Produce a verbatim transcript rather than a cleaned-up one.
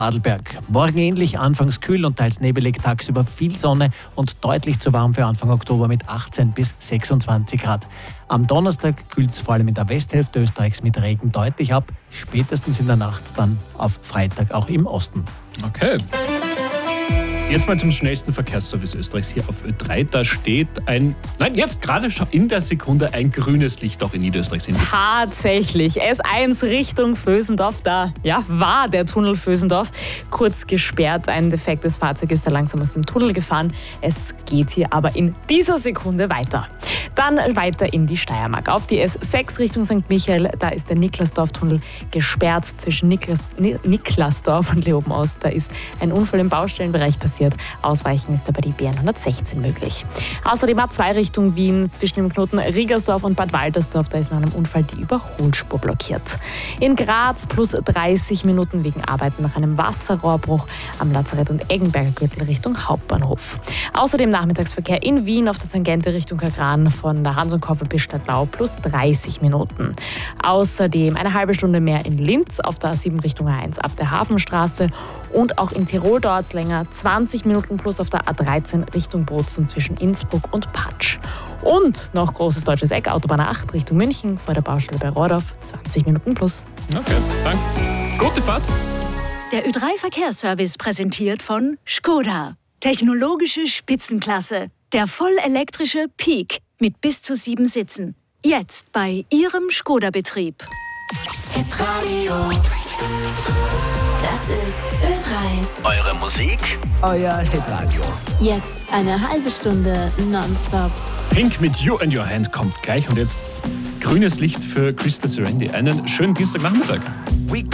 Adelberg. Morgen ähnlich, anfangs kühl und teils nebelig, tagsüber viel Sonne und deutlich zu warm für Anfang Oktober mit achtzehn bis sechsundzwanzig Grad. Am Donnerstag kühlt es vor allem in der Westhälfte Österreichs mit Regen deutlich ab, spätestens in der Nacht dann auf Freitag auch im Osten. Okay. Jetzt mal zum schnellsten Verkehrsservice Österreichs hier auf Ö drei. Da steht ein, nein, jetzt gerade schon in der Sekunde ein grünes Licht auch in Niederösterreich. Tatsächlich. S eins Richtung Vösendorf. Da ja, war der Tunnel Vösendorf kurz gesperrt. Ein defektes Fahrzeug ist da langsam aus dem Tunnel gefahren. Es geht hier aber in dieser Sekunde weiter. Dann weiter in die Steiermark. Auf die S sechs Richtung Sankt Michael. Da ist der Niklasdorf-Tunnel gesperrt zwischen Niklas, Niklasdorf und Leoben-Ost. Da ist ein Unfall im Baustellenbereich passiert. Ausweichen ist dabei die B hundertsechzehn möglich. Außerdem A zwei Richtung Wien zwischen dem Knoten Riegersdorf und Bad Waltersdorf. Da ist nach einem Unfall die Überholspur blockiert. In Graz plus dreißig Minuten wegen Arbeiten nach einem Wasserrohrbruch am Lazarett- und Eggenberger Gürtel Richtung Hauptbahnhof. Außerdem Nachmittagsverkehr in Wien auf der Tangente Richtung Kagran von der Hans und Koffer bis Stadtlau plus dreißig Minuten. Außerdem eine halbe Stunde mehr in Linz auf der A sieben Richtung A eins ab der Hafenstraße und auch in Tirol dauert es länger, zwanzig Minuten plus auf der A dreizehn Richtung Bozen zwischen Innsbruck und Patsch. Und noch großes deutsches Eck, Autobahn A acht Richtung München vor der Baustelle bei Rohrdorf, zwanzig Minuten plus. Okay, danke. Gute Fahrt. Der Ö drei Verkehrsservice präsentiert von Škoda. Technologische Spitzenklasse. Der vollelektrische Peak mit bis zu sieben Sitzen. Jetzt bei Ihrem Škoda-Betrieb. Hitradio. Das ist Ö drei. Eure Musik, euer Hitradio. Jetzt eine halbe Stunde nonstop. Pink mit You and Your Hand kommt gleich und jetzt grünes Licht für Krista Serendi. Einen schönen Dienstagnachmittag.